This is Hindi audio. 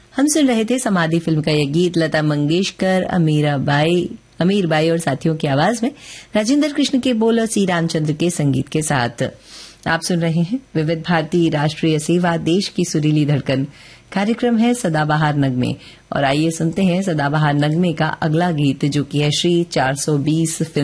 हम सुन रहे थे समाधि फिल्म का यह गीत लता मंगेशकर, अमीर बाई और साथियों की आवाज में, राजेंद्र कृष्ण के बोल और सी रामचंद्र के संगीत के साथ। आप सुन रहे हैं विविध भारती राष्ट्रीय सेवा, देश की सुरीली धड़कन। कार्यक्रम है सदाबहार नगमे और आइए सुनते हैं सदाबहार नगमे का अगला गीत, जो कि है श्री 420 फिल्म